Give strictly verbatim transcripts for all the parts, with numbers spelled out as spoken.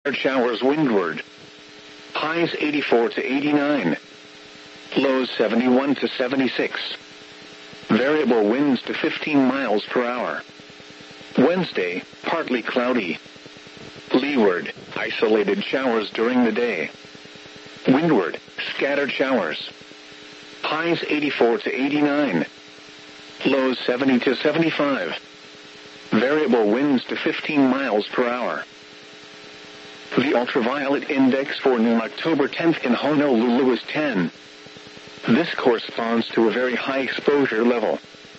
Showers windward. Highs eighty-four to eighty-nine. Lows seventy-one to seventy-six. Variable winds to fifteen miles per hour. Wednesday, partly cloudy. Leeward, isolated showers during the day. Windward, scattered showers. Highs eighty-four to eighty-nine. Lows seventy to seventy-five. Variable winds to fifteen miles per hour. The ultraviolet index for noon October tenth in Honolulu is ten. This corresponds to a very high exposure level.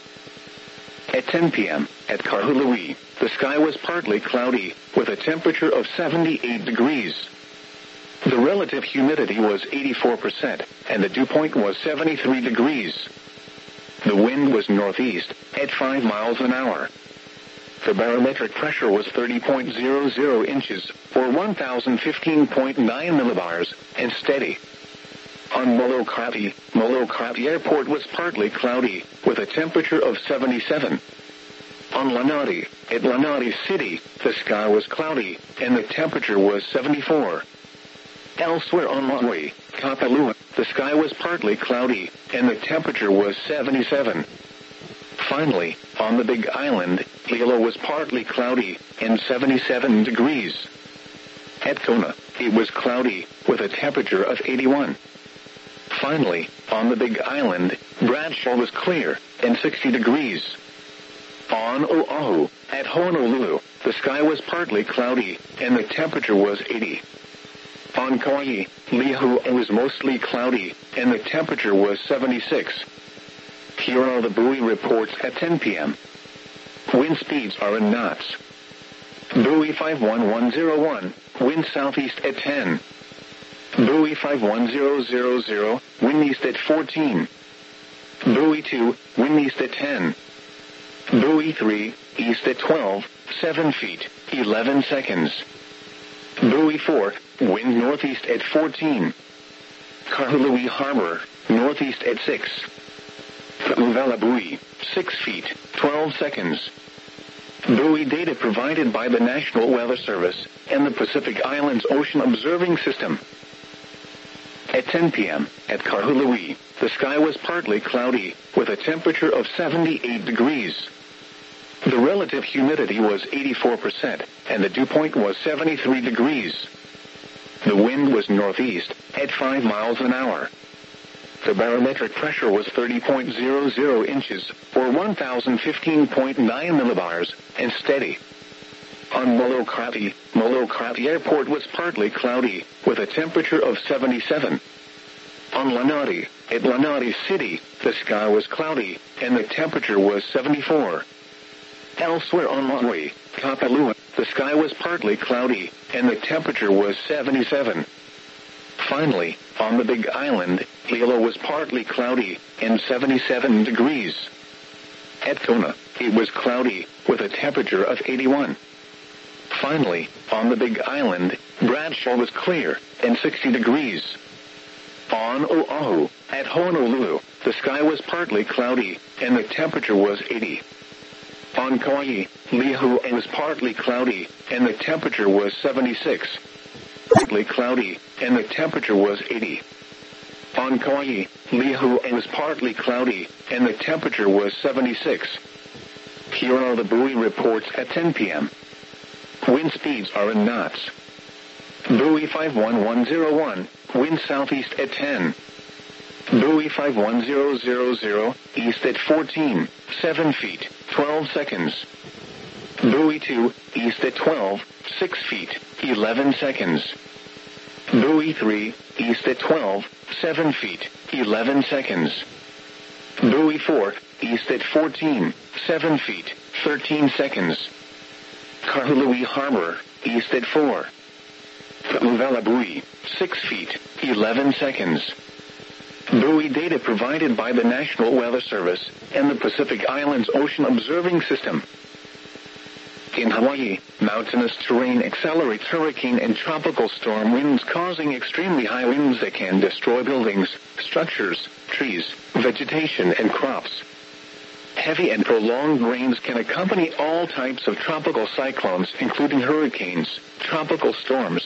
At ten p.m., at Kahului, the sky was partly cloudy, with a temperature of seventy-eight degrees. The relative humidity was eighty-four percent, and the dew point was seventy-three degrees. The wind was northeast, at five miles an hour. The barometric pressure was thirty point zero zero inches, or one thousand fifteen point nine millibars, and steady. On Molokai, Molokai Airport was partly cloudy, with a temperature of seventy-seven. On Lanai, at Lanai City, the sky was cloudy, and the temperature was seventy-four. Elsewhere on Maui, Kapalua, the sky was partly cloudy, and the temperature was seventy-seven. Finally, on the Big Island, Hilo was partly cloudy, and seventy-seven degrees. At Kona, it was cloudy, with a temperature of eighty-one. Finally, on the Big Island, Bradshaw was clear, and sixty degrees. On Oahu, at Honolulu, the sky was partly cloudy, and the temperature was eighty. On Kauai, Lihu was mostly cloudy, and the temperature was seventy-six. Here are the buoy reports at ten p.m. Wind speeds are in knots. Buoy five one one zero one, wind southeast at ten. Buoy five one zero zero zero, wind east at fourteen. Buoy two, wind east at ten. Buoy three, east at twelve, seven feet, eleven seconds. Buoy four, wind northeast at fourteen. Kahului Harbor, northeast at six. Uvela buoy, six feet, twelve seconds. Buoy data provided by the National Weather Service and the Pacific Islands Ocean Observing System. At ten p.m., at Kahului, the sky was partly cloudy, with a temperature of seventy-eight degrees. The relative humidity was eighty-four percent, and the dew point was seventy-three degrees. The wind was northeast, at five miles an hour. The barometric pressure was thirty point zero zero inches, or one thousand fifteen point nine millibars, and steady. On Molokai, Molokai Airport was partly cloudy, with a temperature of seventy-seven. On Lanai, at Lanai City, the sky was cloudy, and the temperature was seventy-four. Elsewhere on Maui, Kapalua, the sky was partly cloudy, and the temperature was seventy-seven. Finally, on the Big Island, Hilo was partly cloudy, and seventy-seven degrees. At Kona, it was cloudy, with a temperature of eighty-one. Finally, on the Big Island, Bradshaw was clear, and sixty degrees. On Oahu, at Honolulu, the sky was partly cloudy, and the temperature was eighty. On Kauai, Lihu was partly cloudy, and the temperature was seventy-six. Partly cloudy, and the temperature was eighty. On Kauai, Lihu was partly cloudy, and the temperature was seventy-six. Here are the buoy reports at ten p.m. Wind speeds are in knots. Buoy five one one zero one, wind southeast at ten. Buoy five one zero zero zero, east at fourteen, seven feet, twelve seconds. Buoy two, east at twelve, six feet, eleven seconds. Buoy three, east at twelve, seven feet, eleven seconds. Buoy four, east at fourteen, seven feet, thirteen seconds. Kahului Harbor, east at four. Uvela buoy, six feet, eleven seconds. Buoy data provided by the National Weather Service and the Pacific Islands Ocean Observing System. In Hawaii, mountainous terrain accelerates hurricane and tropical storm winds, causing extremely high winds that can destroy buildings, structures, trees, vegetation, and crops. Heavy and prolonged rains can accompany all types of tropical cyclones, including hurricanes, tropical storms,